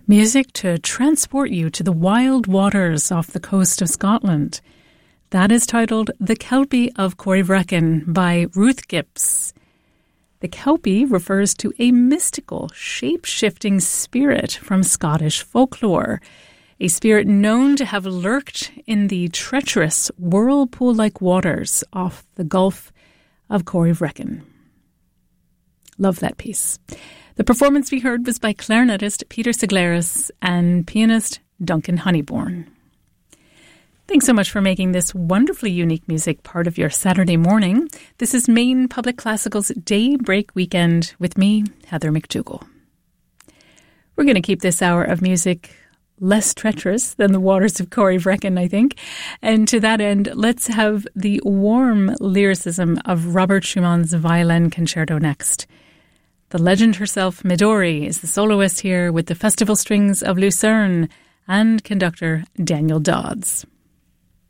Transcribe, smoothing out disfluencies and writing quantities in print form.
Music to transport you to the wild waters off the coast of Scotland. That is titled The Kelpie of Corryvreckan by Ruth Gibbs. The Kelpie refers to a mystical, shape-shifting spirit from Scottish folklore, a spirit known to have lurked in the treacherous whirlpool-like waters off the Gulf of Corryvreckan. Love that piece. The performance we heard was by clarinetist Peter Siglaris and pianist Duncan Honeyborn. Thanks so much for making this wonderfully unique music part of your Saturday morning. This is Maine Public Classical's Daybreak Weekend with me, Heather McDougall. We're going to keep this hour of music less treacherous than the waters of Corryvreckan, I think. And to that end, let's have the warm lyricism of Robert Schumann's Violin Concerto next. The legend herself, Midori, is the soloist here with the Festival Strings of Lucerne and conductor Daniel Dodds.